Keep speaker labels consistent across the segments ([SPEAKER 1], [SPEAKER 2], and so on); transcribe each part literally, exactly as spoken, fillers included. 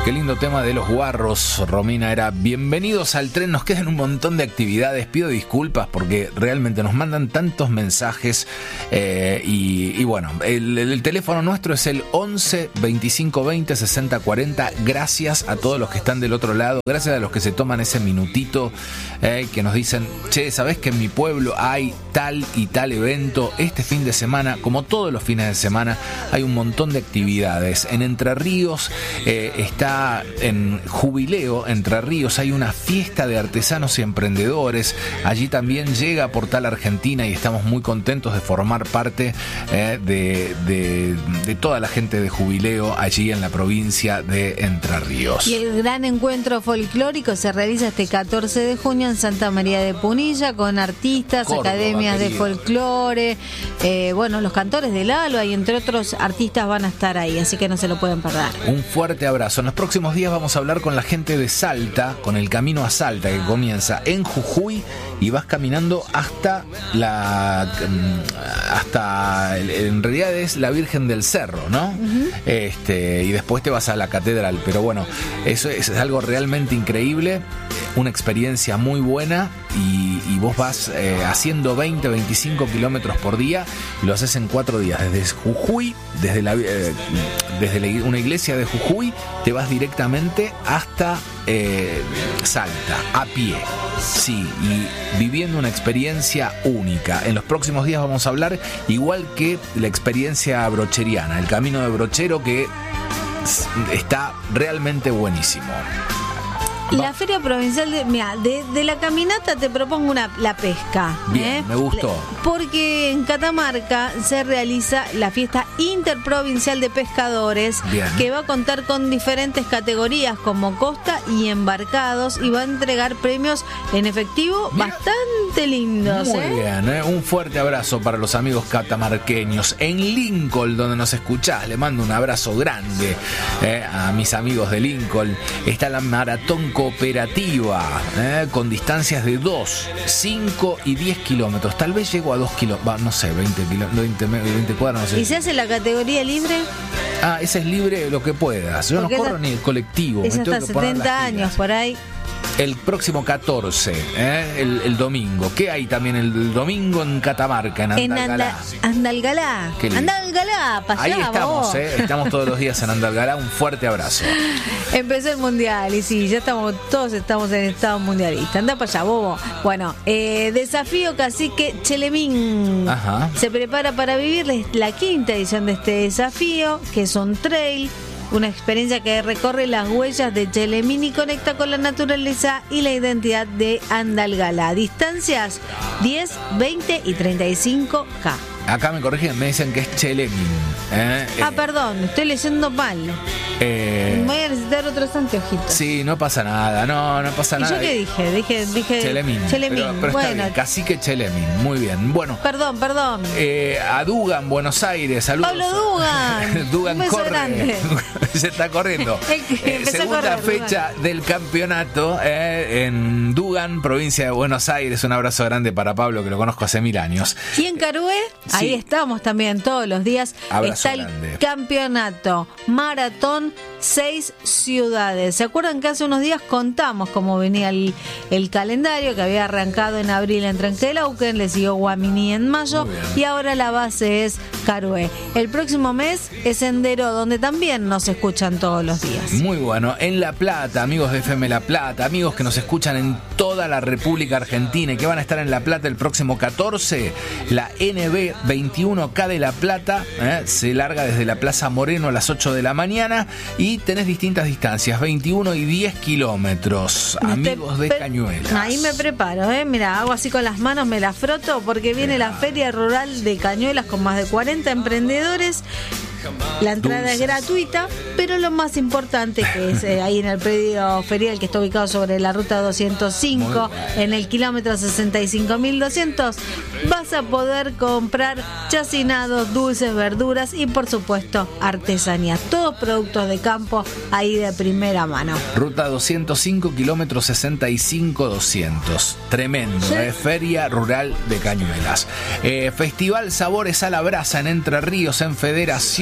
[SPEAKER 1] Qué lindo tema de los Guarros, Romina. Era bienvenidos al tren. Nos quedan un montón de actividades. Pido disculpas porque realmente nos mandan tantos mensajes. Eh, y, y bueno, el, el teléfono nuestro es el once veinticinco veinte sesenta cuarenta. Gracias a todos los que están del otro lado. Gracias a los que se toman ese minutito eh, que nos dicen: che, ¿sabés que en mi pueblo hay tal y tal evento? Este fin de semana, como todos los fines de semana, hay un montón de actividades. En Entre Ríos eh, está en Jubileo, Entre Ríos, hay una fiesta de artesanos y emprendedores. Allí también llega Portal Argentina y estamos muy contentos de formar parte eh, de, de, de toda la gente de Jubileo allí en la provincia de Entre Ríos.
[SPEAKER 2] Y el gran encuentro folclórico se realiza este catorce de junio en Santa María de Punilla con artistas, Córdoba, academias querido. de folclore, eh, bueno, los cantores del Alba y entre otros artistas van a estar ahí, así que no se lo pueden perder.
[SPEAKER 1] Un fuerte abrazo. En los próximos días vamos a hablar con la gente de Salta, con el camino a Salta que comienza en Jujuy y vas caminando hasta la hasta en realidad es la Virgen del Cerro, ¿no? Uh-huh. Este, y después te vas a la catedral, pero bueno, eso es algo realmente increíble, una experiencia muy buena y, y vos vas eh, haciendo veinte, veinticinco kilómetros por día y lo haces en cuatro días, desde Jujuy, desde la eh, desde la, una iglesia de Jujuy, te vas directamente hasta eh, Salta, a pie. Sí, y viviendo una experiencia única. En los próximos días vamos a hablar, igual que la experiencia brocheriana, el camino de brochero, que está realmente buenísimo.
[SPEAKER 2] La Feria Provincial de, mira, de, de la caminata te propongo una, la pesca.
[SPEAKER 1] Bien,
[SPEAKER 2] ¿eh?
[SPEAKER 1] me gustó.
[SPEAKER 2] Porque en Catamarca se realiza la fiesta interprovincial de pescadores. Bien. Que va a contar con diferentes categorías como costa y embarcados y va a entregar premios en efectivo. Mira, bastante lindos.
[SPEAKER 1] Muy
[SPEAKER 2] ¿eh?
[SPEAKER 1] bien, ¿eh? Un fuerte abrazo para los amigos catamarqueños. En Lincoln, donde nos escuchás, le mando un abrazo grande ¿eh? a mis amigos de Lincoln. Está la maratón cooperativa, eh, con distancias de dos, cinco y diez kilómetros. Tal vez llego a dos kilómetros, no sé, veinte, veinte, veinte cuadras, no sé.
[SPEAKER 2] ¿Y se hace la categoría libre?
[SPEAKER 1] Ah, esa es libre lo que puedas. Yo Porque no corro esa, ni el colectivo.
[SPEAKER 2] Es hasta setenta años, por ahí.
[SPEAKER 1] El próximo catorce, ¿eh? el, el domingo. ¿Qué hay también el domingo en Catamarca, en Andalgalá?
[SPEAKER 2] En Andalgalá. Andalgalá, para
[SPEAKER 1] Ahí
[SPEAKER 2] allá,
[SPEAKER 1] estamos, ¿eh? Estamos todos los días en Andalgalá. Un fuerte abrazo.
[SPEAKER 2] Empezó el mundial y sí, ya estamos, todos estamos en estado mundialista. Anda para allá, bobo. Bueno, eh, desafío Cacique Chelemín. Ajá. Se prepara para vivir la quinta edición de este desafío, que es un trail. Una experiencia que recorre las huellas de Chelemín y conecta con la naturaleza y la identidad de Andalgalá. Distancias diez, veinte y treinta y cinco kilómetros.
[SPEAKER 1] Acá me corrigen, me dicen que es Chelemín. ¿eh?
[SPEAKER 2] Ah,
[SPEAKER 1] eh,
[SPEAKER 2] perdón, estoy leyendo mal.
[SPEAKER 1] Eh,
[SPEAKER 2] Voy a necesitar otros anteojitos.
[SPEAKER 1] Sí, no pasa nada, no, no pasa
[SPEAKER 2] ¿Y
[SPEAKER 1] nada.
[SPEAKER 2] yo qué dije? Dije, dije
[SPEAKER 1] Chelemín.
[SPEAKER 2] Chelemín.
[SPEAKER 1] Pero, pero
[SPEAKER 2] bueno.
[SPEAKER 1] está bien, Cacique Chelemín, muy bien. Bueno.
[SPEAKER 2] Perdón, perdón.
[SPEAKER 1] Eh, a Dugan, Buenos Aires, saludos.
[SPEAKER 2] Pablo Dugan.
[SPEAKER 1] Dugan
[SPEAKER 2] Un beso
[SPEAKER 1] corre.
[SPEAKER 2] grande.
[SPEAKER 1] Se está corriendo.
[SPEAKER 2] eh,
[SPEAKER 1] segunda
[SPEAKER 2] correr,
[SPEAKER 1] fecha
[SPEAKER 2] Dugan.
[SPEAKER 1] del campeonato eh, en Dugan, provincia de Buenos Aires. Un abrazo grande para Pablo, que lo conozco hace mil años.
[SPEAKER 2] Y en Carué, sí. Ahí estamos también todos los días.
[SPEAKER 1] Abrazo
[SPEAKER 2] está
[SPEAKER 1] grande.
[SPEAKER 2] El campeonato maratón seis ciudades. ¿Se acuerdan que hace unos días contamos cómo venía el, el calendario, que había arrancado en abril en Trenquelauquen, le siguió Guaminí en mayo y ahora la base es Carué. El próximo mes es Sendero, donde también nos escuchan todos los días.
[SPEAKER 1] Muy bueno. En La Plata, amigos de F M La Plata, amigos que nos escuchan en toda la República Argentina y que van a estar en La Plata el próximo catorce, la N B veintiuno K de La Plata eh, se larga desde la Plaza Moreno a las ocho de la mañana y tenés distintas distancias, veintiuno y diez kilómetros, amigos de Cañuelas.
[SPEAKER 2] Ahí me preparo, ¿eh? Mira, hago así con las manos, me la froto porque viene la Feria Rural de Cañuelas con más de cuarenta emprendedores. La entrada Dulces. Es gratuita, pero lo más importante que es eh, ahí en el predio ferial que está ubicado sobre la ruta doscientos cinco, en el kilómetro sesenta y cinco mil doscientos, vas a poder comprar chacinados, dulces, verduras y por supuesto artesanías, todos productos de campo ahí de primera mano.
[SPEAKER 1] Ruta doscientos cinco, kilómetro sesenta y cinco doscientos. Tremendo, ¿sí? eh, Feria Rural de Cañuelas. Eh, Festival Sabores a la Brasa en Entre Ríos, en Federación.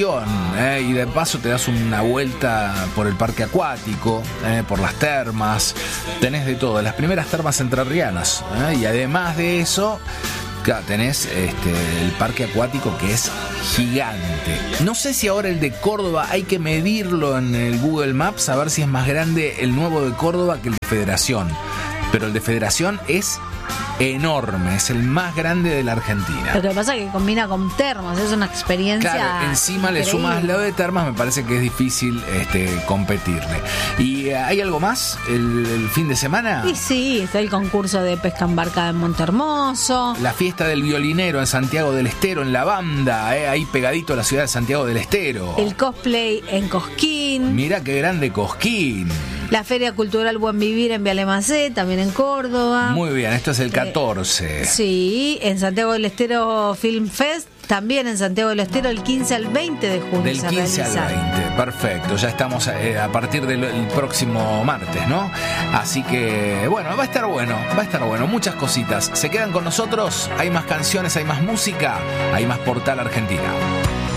[SPEAKER 1] excursión, ¿eh? Y de paso te das una vuelta por el parque acuático, ¿eh? Por las termas, tenés de todo, las primeras termas entrerrianas, ¿eh? Y además de eso, claro, tenés este, el parque acuático que es gigante. No sé si ahora el de Córdoba hay que medirlo en el Google Maps a ver si es más grande el nuevo de Córdoba que el de Federación, pero el de Federación es enorme, es el más grande de la Argentina.
[SPEAKER 2] Lo que pasa es que combina con termas, es una experiencia.
[SPEAKER 1] Claro, encima
[SPEAKER 2] increíble.
[SPEAKER 1] Le sumas la de termas, me parece que es difícil este, competirle. ¿Y hay algo más el, el fin de semana?
[SPEAKER 2] Y sí, está el concurso de pesca embarcada en Montehermoso.
[SPEAKER 1] La fiesta del violinero en Santiago del Estero, en la banda, eh, ahí pegadito a la ciudad de Santiago del Estero.
[SPEAKER 2] El cosplay en Cosquín.
[SPEAKER 1] Mirá qué grande Cosquín.
[SPEAKER 2] La Feria Cultural Buen Vivir en Vialemacé, también en Córdoba.
[SPEAKER 1] Muy bien, esto es el catorce.
[SPEAKER 2] Eh, sí, en Santiago del Estero Film Fest, también en Santiago del Estero el quince al veinte de junio.
[SPEAKER 1] Del quince al veinte, perfecto. Ya estamos eh, a partir del el próximo martes, ¿no? Así que, bueno, va a estar bueno, va a estar bueno. Muchas cositas. Se quedan con nosotros, hay más canciones, hay más música, hay más Portal Argentina.